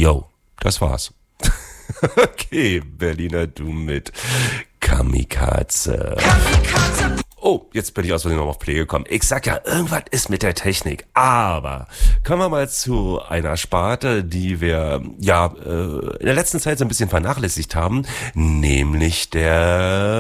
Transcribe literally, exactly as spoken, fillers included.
Yo, das war's. Okay, Berliner Du mit Kamikaze. Kamikaze. Oh, jetzt bin ich aus Versehen noch auf Play gekommen. Ich sag ja, irgendwas ist mit der Technik. Aber kommen wir mal zu einer Sparte, die wir ja äh, in der letzten Zeit so ein bisschen vernachlässigt haben, nämlich der